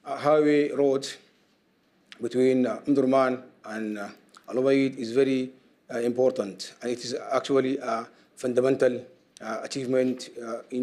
highway road between Umdurman and Al Ubaid is very important, and it is actually a fundamental achievement in